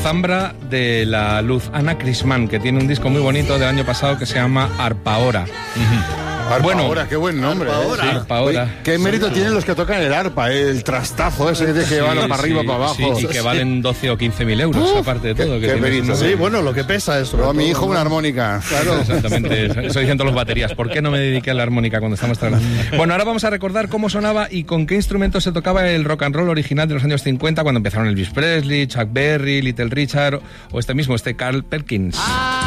Zambra de la Luz, Ana Crisman, que tiene un disco muy bonito del año pasado que se llama Arpaora. Arpaora, qué buen nombre. Sí, Arpaora. Oye, ¿qué mérito tienen los que tocan el arpa? El trastazo ese que tiene que llevarlo para arriba, para abajo. Sí, y que valen 12 o 15.000 euros, aparte de todo. Qué mérito. Sí, bueno, lo que pesa eso. Pero a mi hijo una armónica. Claro. Exactamente, eso dicen todas las baterías. ¿Por qué no me dediqué a la armónica cuando estamos trabajando? Bueno, ahora vamos a recordar cómo sonaba y con qué instrumentos se tocaba el rock and roll original de los años 50, cuando empezaron Elvis Presley, Chuck Berry, Little Richard o este Carl Perkins.